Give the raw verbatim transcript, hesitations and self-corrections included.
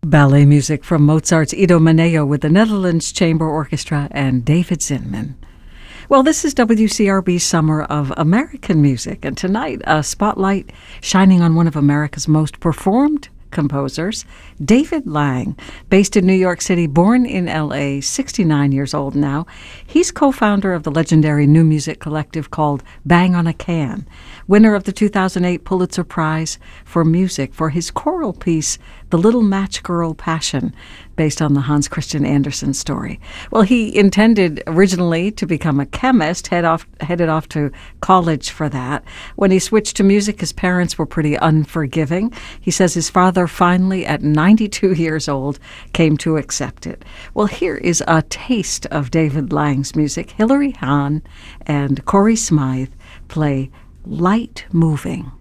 ballet music from Mozart's Idomeneo with the Netherlands Chamber Orchestra and David Zinman. Well, this is W C R B's Summer of American Music, and tonight a spotlight shining on one of America's most performed composers, David Lang, based in New York City, born in L A, sixty-nine years old now. He's co-founder of the legendary new music collective called Bang on a Can, winner of the two thousand eight Pulitzer Prize for Music for his choral piece, The Little Match Girl Passion, based on the Hans Christian Andersen story. Well, he intended originally to become a chemist, head off, headed off to college for that. When he switched to music, his parents were pretty unforgiving. He says his father finally, at ninety-two years old, came to accept it. Well, here is a taste of David Lang's music. Hilary Hahn and Corey Smythe play Light Moving.